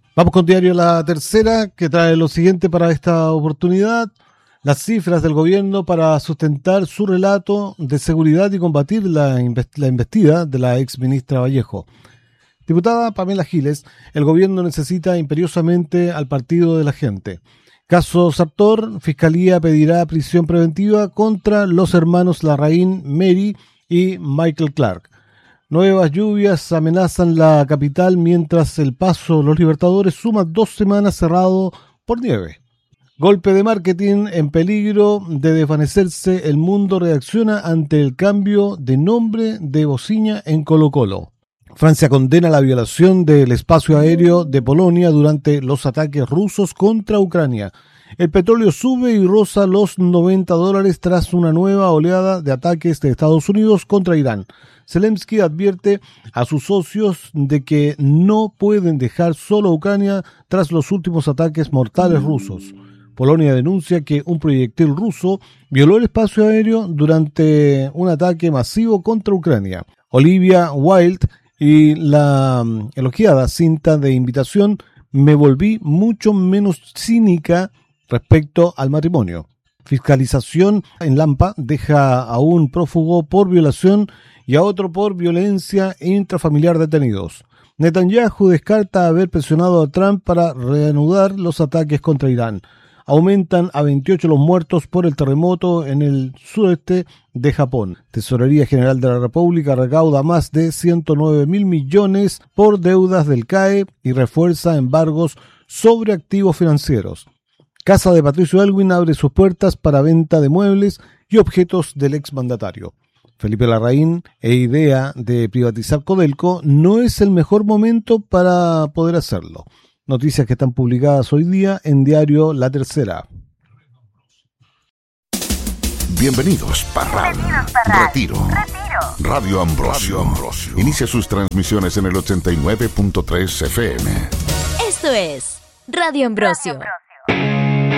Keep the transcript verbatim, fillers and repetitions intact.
Vamos con Diario La Tercera, que trae lo siguiente para esta oportunidad. Las cifras del gobierno para sustentar su relato de seguridad y combatir la, invest- la embestida de la ex ministra Vallejo. Diputada Pamela Giles, el gobierno necesita imperiosamente al partido de la gente. Caso Sartor, Fiscalía pedirá prisión preventiva contra los hermanos Larraín, Mary y Michael Clark. Nuevas lluvias amenazan la capital mientras el Paso Los Libertadores suma dos semanas cerrado por nieve. Golpe de marketing en peligro de desvanecerse. El Mundo reacciona ante el cambio de nombre de Bociña en Colo-Colo. Francia condena la violación del espacio aéreo de Polonia durante los ataques rusos contra Ucrania. El petróleo sube y roza los noventa dólares tras una nueva oleada de ataques de Estados Unidos contra Irán. Zelensky advierte a sus socios de que no pueden dejar solo a Ucrania tras los últimos ataques mortales rusos. Polonia denuncia que un proyectil ruso violó el espacio aéreo durante un ataque masivo contra Ucrania. Olivia Wilde y la elogiada cinta de invitación Me volví mucho menos cínica respecto al matrimonio. Fiscalización en Lampa deja a un prófugo por violación y a otro por violencia intrafamiliar detenidos. Netanyahu descarta haber presionado a Trump para reanudar los ataques contra Irán. Aumentan a veintiocho los muertos por el terremoto en el sureste de Japón. Tesorería General de la República recauda más de ciento nueve mil millones por deudas del C A E y refuerza embargos sobre activos financieros. Casa de Patricio Aylwin abre sus puertas para venta de muebles y objetos del exmandatario. Felipe Larraín e idea de privatizar Codelco, no es el mejor momento para poder hacerlo. Noticias que están publicadas hoy día en Diario La Tercera. Bienvenidos, Parral. Bienvenidos, Parral. Retiro. Retiro. Radio Ambrosio. Radio Ambrosio. Inicia sus transmisiones en el ochenta y nueve punto tres F M. Esto es Radio Ambrosio. Radio Ambrosio.